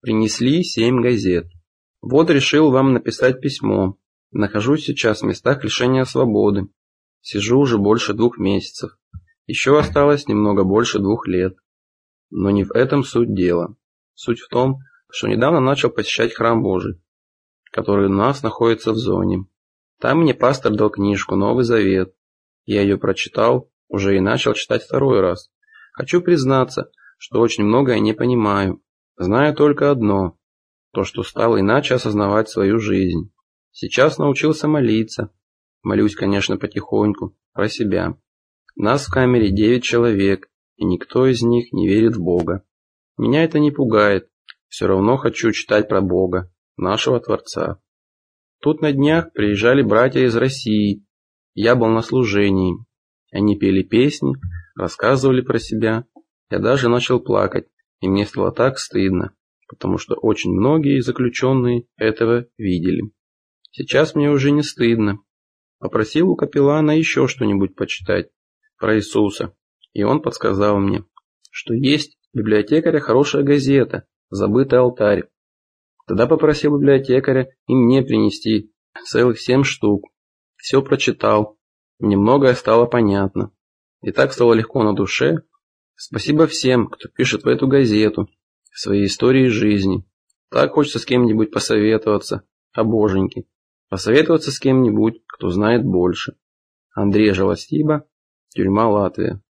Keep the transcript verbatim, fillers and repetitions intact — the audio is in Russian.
Принесли семь газет. Вот решил вам написать письмо. Нахожусь сейчас в местах лишения свободы. Сижу уже больше двух месяцев. Еще осталось немного больше двух лет. Но не в этом суть дела. Суть в том, что недавно начал посещать храм Божий, который у нас находится в зоне. Там мне пастор дал книжку «Новый Завет». Я ее прочитал, уже и начал читать второй раз. Хочу признаться, что очень многое не понимаю. Знаю только одно, то, что стал иначе осознавать свою жизнь. Сейчас научился молиться. Молюсь, конечно, потихоньку, про себя. Нас в камере девять человек, и никто из них не верит в Бога. Меня это не пугает. Все равно хочу читать про Бога, нашего Творца. Тут на днях приезжали братья из России. Я был на служении. Они пели песни, рассказывали про себя. Я даже начал плакать, и мне стало так стыдно, потому что очень многие заключенные этого видели. Сейчас мне уже не стыдно. Попросил у капеллана еще что-нибудь почитать про Иисуса, и он подсказал мне, что есть у библиотекаря хорошая газета «Забытый алтарь». Тогда попросил библиотекаря и мне принести целых семь штук. Все прочитал, мне многое стало понятно. И так стало легко на душе. Спасибо всем, кто пишет в эту газету свои истории жизни. Так хочется с кем-нибудь посоветоваться о Боженьке. Посоветоваться с кем-нибудь, кто знает больше. Андрей Жалостиба, тюрьма Латвия.